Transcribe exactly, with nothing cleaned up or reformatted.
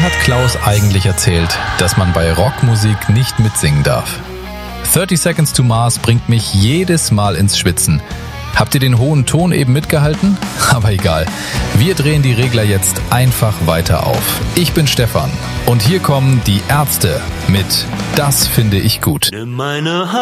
hat Klaus eigentlich erzählt, dass man bei Rockmusik nicht mitsingen darf? thirty Seconds to Mars bringt mich jedes Mal ins Schwitzen. Habt ihr den hohen Ton eben mitgehalten? Aber egal. Wir drehen die Regler jetzt einfach weiter auf. Ich bin Stefan und hier kommen die Ärzte mit Das finde ich gut. Meine